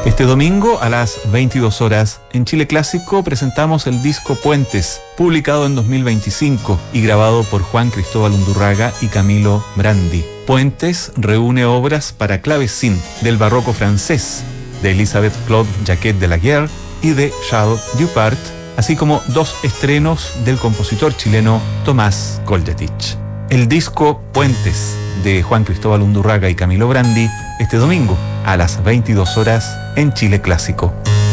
Este domingo a las 22 horas en Chile Clásico presentamos el disco Puentes, publicado en 2025 y grabado por Juan Cristóbal Undurraga y Camilo Brandi. Puentes reúne obras para clavecín del barroco francés de Elisabeth-Claude Jacquet de la Guerre y de Charles Dupart, así como dos estrenos del compositor chileno Tomás Koldetich. El disco Puentes de Juan Cristóbal Undurraga y Camilo Brandi este domingo a las 22 horas en Chile Clásico.